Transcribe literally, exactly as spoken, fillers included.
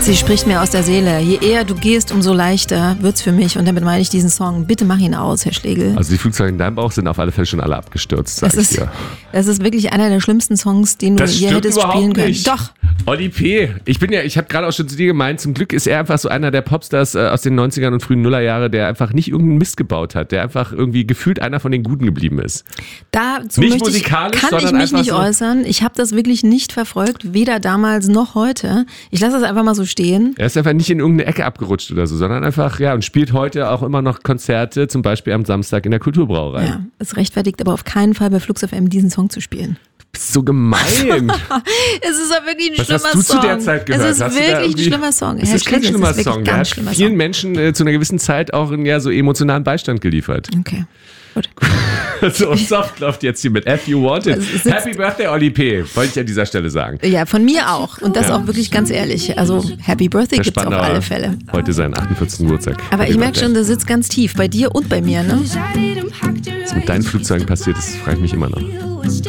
Sie spricht mir aus der Seele. Je eher du gehst, umso leichter wird's für mich. Und damit meine ich diesen Song. Bitte mach ihn aus, Herr Schlegel. Also die Flugzeuge in deinem Bauch sind auf alle Fälle schon alle abgestürzt, sag das ich ist, dir. Das ist wirklich einer der schlimmsten Songs, den das du je hättest spielen können. Nicht. Doch. Olli P. Ich bin ja, ich habe gerade auch schon zu dir gemeint, zum Glück ist er einfach so einer der Popstars äh, aus den neunzigern und frühen Nullerjahre, der einfach nicht irgendeinen Mist gebaut hat, der einfach irgendwie gefühlt einer von den Guten geblieben ist. Dazu nicht möchte musikalisch, ich, kann ich mich nicht so äußern. Ich habe das wirklich nicht verfolgt, weder damals noch heute. Ich lasse das einfach mal so stehen. Er ist einfach nicht in irgendeine Ecke abgerutscht oder so, sondern einfach, ja, und spielt heute auch immer noch Konzerte, zum Beispiel am Samstag in der Kulturbrauerei. Ja, es rechtfertigt aber auf keinen Fall bei Flux F M diesen Song zu spielen. Du bist so gemein. Es ist aber wirklich ein Was schlimmer hast du Song. zu der Zeit gehört? Es ist hast wirklich ein schlimmer Song. Es ist kein Schlegel, schlimmer es ist Song. Der hat vielen Song. Menschen äh, zu einer gewissen Zeit auch ja, so emotionalen Beistand geliefert. Okay, gut. So, Soft läuft jetzt hier mit If You Want It. Also Happy Birthday, Olli P. Wollte ich an dieser Stelle sagen. Ja, von mir auch. Und das ja. auch wirklich ganz ehrlich. Also Happy Birthday gibt es auf alle Fälle. Heute seinen achtundvierzigsten Geburtstag. Aber Happy ich merke schon, der sitzt ganz tief. Bei dir und bei mir, ne? Was mit deinen Flugzeugen passiert ist, frage ich mich immer noch.